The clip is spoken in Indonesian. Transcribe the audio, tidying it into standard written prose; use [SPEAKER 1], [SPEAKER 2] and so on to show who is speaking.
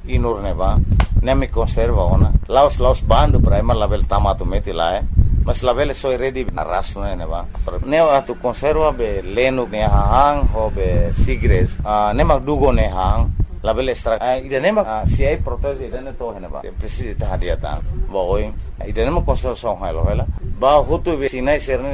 [SPEAKER 1] inur neba nemi conserva ona laos bando prima label tamato meti lae mas label soy ready ras neba neva tu conserva be lenu ne hang ho be sigres nema dugo ne hang label extra ida nema si ai protese ida ne to neba precisa hadiata boy ida nema conserva so halo hela ba hutu be sinai serne